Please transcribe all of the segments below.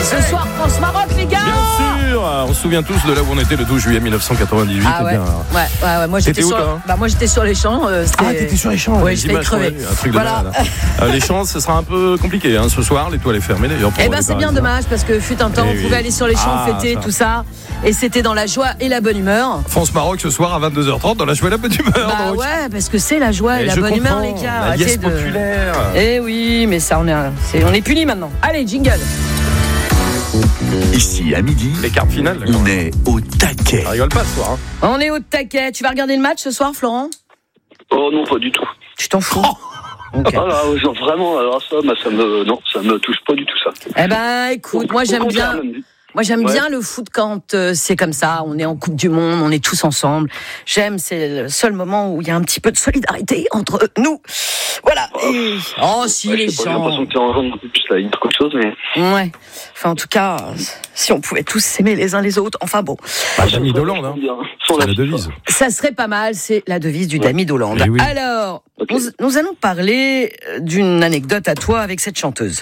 Ce soir, France-Maroc, les gars. Bien sûr. On se souvient tous de là où on était le 12 juillet 1998. Ah ouais. Ouais. Moi, j'étais sur les champs. T'étais sur les champs. Oui, j'étais crevé. Un truc de malade. Les champs, ce sera un peu compliqué ce soir. L'étoile est fermée d'ailleurs. C'est bien dommage parce que fut un temps, on pouvait aller sur les champs, fêter tout ça. Et c'était dans la joie et la bonne humeur. France-Maroc ce soir à 22h30 dans la joie et la bonne humeur. Ouais, parce que c'est la joie et la bonne humeur, les gars. La liesse populaire. Eh oui, mais ça, on est punis maintenant. Allez, jingle. Ici, à midi, les quarts finales, on est au taquet. Ça rigole pas ce soir. On est au taquet. Tu vas regarder le match ce soir, Florent ? Oh non, pas du tout. Tu t'en fous ? Okay. Genre vraiment, alors ça me touche pas du tout ça. Eh ben, écoute, moi j'aime bien le foot quand c'est comme ça, on est en Coupe du Monde, on est tous ensemble. C'est le seul moment où il y a un petit peu de solidarité entre nous. Voilà. Les gens. J'ai l'impression que tu en un peu plus la ligne qu'autre chose, mais. Ouais. Enfin, en tout cas, si on pouvait tous s'aimer les uns les autres, enfin bon. Damy d'Hollande, c'est la devise. Ça serait pas mal, c'est la devise du Damy d'Hollande. Oui. Alors, nous allons parler d'une anecdote à toi avec cette chanteuse.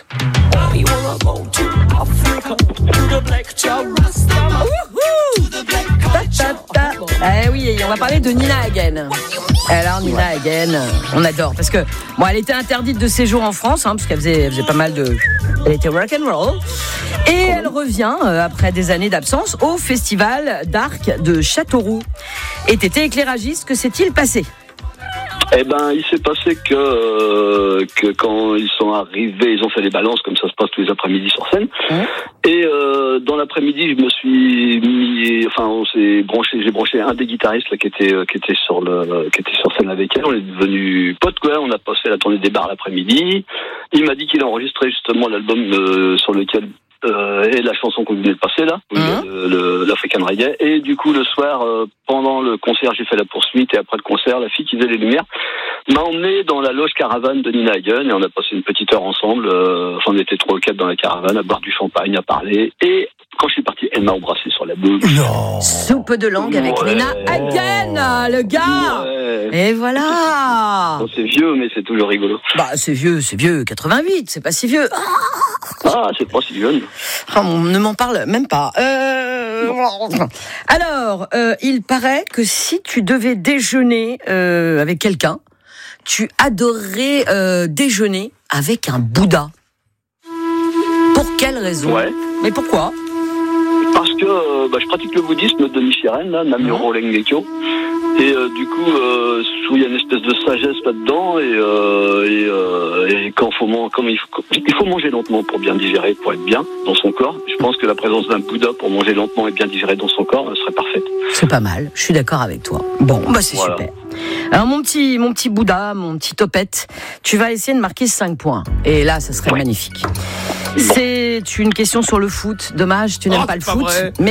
Eh oui, on va parler de Nina Hagen. Alors Nina Hagen, on adore parce que elle était interdite de séjour en France parce qu'elle faisait pas mal de, elle était rock'n'roll et elle revient après des années d'absence au festival d'Arc de Châteauroux. Et t'étais éclairagiste, que s'est-il passé ? Eh ben, il s'est passé que quand ils sont arrivés, ils ont fait les balances comme ça se passe tous les après-midi sur scène. Et dans l'après-midi, je me suis mis, j'ai branché un des guitaristes là, qui était sur scène avec elle. On est devenus potes quoi. On a passé la tournée des bars l'après-midi. Il m'a dit qu'il a enregistré justement l'album sur lequel et la chanson qu'on venait de passer là, l'African Reggae. Et du coup le soir, pendant le concert, j'ai fait la poursuite et après le concert, la fille qui faisait les lumières m'a emmené dans la loge caravane de Nina Hagen et on a passé une petite heure ensemble. On était 3 ou 4 dans la caravane à boire du champagne, à parler. Et quand je suis parti, elle m'a embrassé sur la bouche. Non. Soupe de langue avec Nina Hagen, le gars. Ouais. Et voilà. Bon, c'est vieux, mais c'est toujours rigolo. C'est vieux, 88, c'est pas si vieux. C'est pas si jeune. Ne m'en parle même pas. Alors, il paraît que si tu devais déjeuner avec quelqu'un, tu adorerais déjeuner avec un Bouddha. Pour quelle raison ? Mais pourquoi ? Parce que je pratique le bouddhisme de Nichiren, là, Namyoho Renge-kyo. Et du coup, il y a une espèce de sagesse là-dedans, et quand il faut manger lentement pour bien digérer, pour être bien dans son corps. Je pense que la présence d'un Bouddha pour manger lentement et bien digérer dans son corps serait parfaite. C'est pas mal, je suis d'accord avec toi. Bon, c'est super. Alors mon petit Bouddha, mon petit topette, tu vas essayer de marquer 5 points. Et là, ça serait magnifique. C'est une question sur le foot. Dommage, tu n'aimes pas le foot. Mais